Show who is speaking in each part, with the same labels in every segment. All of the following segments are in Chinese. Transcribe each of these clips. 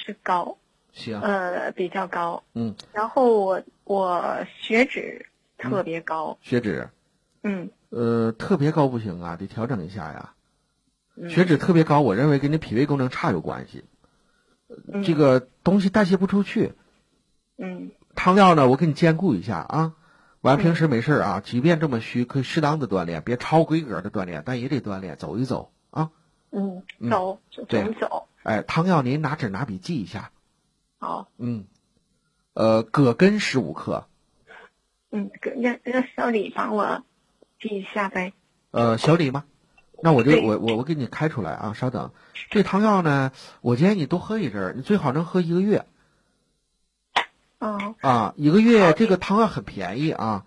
Speaker 1: 就是高，
Speaker 2: 行，
Speaker 1: 比较高。然后我血脂特别高。
Speaker 2: 血脂，特别高不行啊，得调整一下呀。血脂特别高，我认为跟你脾胃功能差有关系。这个东西代谢不出去。汤料呢，我给你兼顾一下啊。完平时没事啊，即便这么虚，可以适当的锻炼，别超规格的锻炼，但也得锻炼，走一走啊。
Speaker 1: 走一走。
Speaker 2: 哎，汤药您拿纸拿笔记一下。
Speaker 1: 好。
Speaker 2: 葛根15克。
Speaker 1: 让小李帮我记一下呗。
Speaker 2: 小李吗？那我给你开出来啊，稍等。这汤药呢，我建议你多喝一阵，你最好能喝1个月。1个月这个汤药很便宜啊，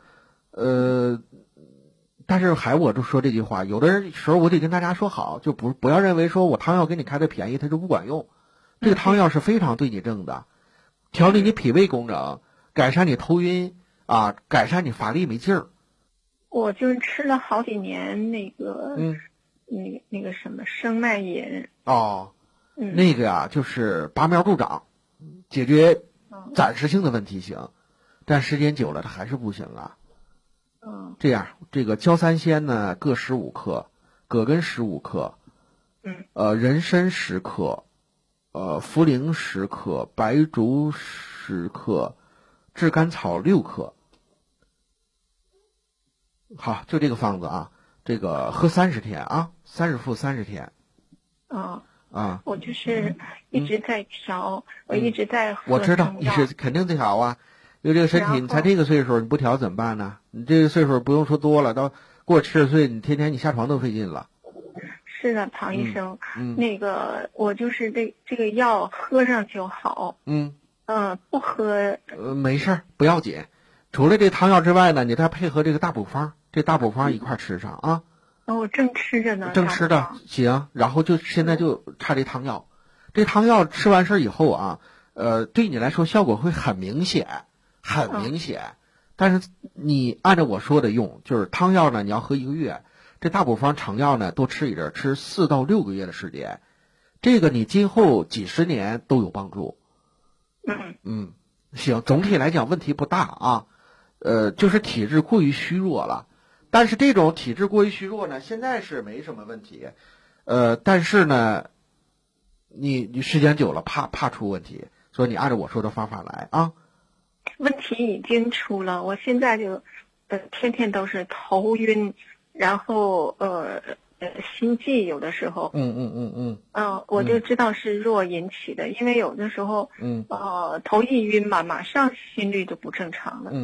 Speaker 2: 但是我就说这句话，有的时候我得跟大家说好，就不要认为说我汤药给你开的便宜，它就不管用。这个汤药是非常对你症的，调理你脾胃功能，改善你头晕啊，改善你乏力没劲儿。
Speaker 1: 我就是吃了好几年那个那个什么生脉饮。
Speaker 2: 那个呀，就是拔苗助长，解决暂时性的问题行，但时间久了它还是不行啊。这样，这个焦三仙呢各15克，葛根15克，人参10克，茯苓10克，白术10克，炙甘草6克。好，就这个方子啊，这个喝30天啊，30副30天。
Speaker 1: 我就是一直在调，我一直在喝。
Speaker 2: 我知道你是肯定得调啊，因为这个身体，你才这个岁数，你不调怎么办呢？你这个岁数不用说多了，到过70岁，你天天你下床都费劲了。
Speaker 1: 是的，唐医生，那个我就是这个药喝上就好。不喝
Speaker 2: 没事儿，不要紧。除了这汤药之外呢，你再配合这个大补方，这大补方一块吃上啊。
Speaker 1: 我正吃着呢。
Speaker 2: 正吃的行，然后现在就差这汤药。这汤药吃完事以后啊，对你来说效果会很明显，很明显。但是你按照我说的用，就是汤药呢，你要喝1个月，这大补方成药呢，多吃一阵，吃4到6个月的时间，这个你今后几十年都有帮助。行，总体来讲问题不大啊。就是体质过于虚弱了，但是这种体质过于虚弱呢，现在是没什么问题，但是呢，你时间久了怕出问题，所以你按照我说的方法来啊。
Speaker 1: 问题已经出了，我现在就天天都是头晕，然后心悸，有的时候我就知道是弱引起的，因为有的时候头一晕嘛，马上心率就不正常了。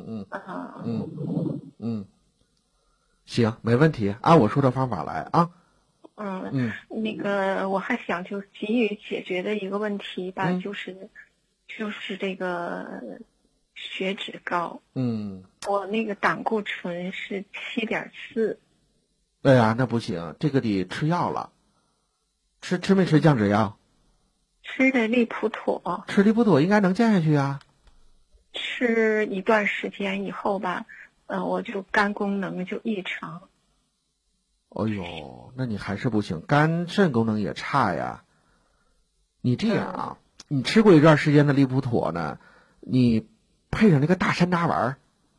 Speaker 2: 行，没问题，按我说的方法来啊。
Speaker 1: 那个我还想就急于解决的一个问题吧，就是这个血脂高。我那个胆固醇是7.4。
Speaker 2: 对呀，那不行，这个得吃药了。吃没吃降脂药？
Speaker 1: 吃的利普妥。
Speaker 2: 吃利普妥应该能降下去啊。
Speaker 1: 吃一段时间以后吧，我就肝功能就异常。
Speaker 2: 哎呦，那你还是不行，肝肾功能也差呀。你这样啊，你吃过一段时间的利普妥呢，你配上那个大山楂丸。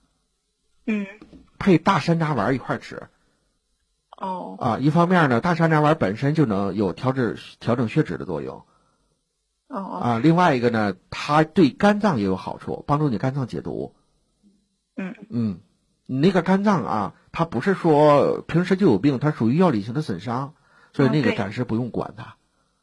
Speaker 2: 配大山楂丸一块吃。一方面呢，大山楂丸本身就能有调整血脂的作用。另外一个呢，它对肝脏也有好处，帮助你肝脏解毒。你那个肝脏啊，它不是说平时就有病，它属于药理性的损伤，所以那个暂时不用管它。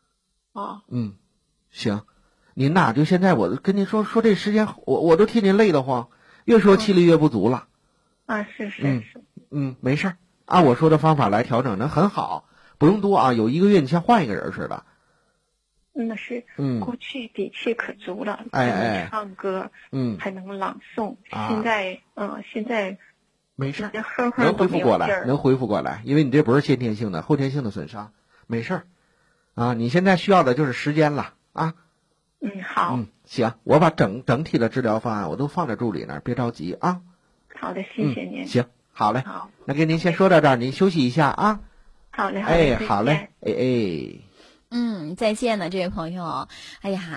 Speaker 2: 行，您呐，就现在我跟您说这时间，我都替您累得慌，越说气力越不足了。
Speaker 1: 是。
Speaker 2: 没事儿，按我说的方法来调整，那很好，不用多啊，有1个月你像换一个人似的。
Speaker 1: 那是，过去底气可足了，唱歌，还能朗诵。现在
Speaker 2: 没事，能恢复过来，因为你这不是先天性的，后天性的损伤，没事儿。你现在需要的就是时间了啊。
Speaker 1: 好。
Speaker 2: 行，我把整体的治疗方案我都放在助理那儿，别着急啊。
Speaker 1: 好的，谢谢您。
Speaker 2: 行，好嘞。
Speaker 1: 好，
Speaker 2: 那跟您先说到这儿，您休息一下啊。
Speaker 1: 好嘞，
Speaker 2: 好嘞，
Speaker 3: 再见了，这位朋友。哎呀。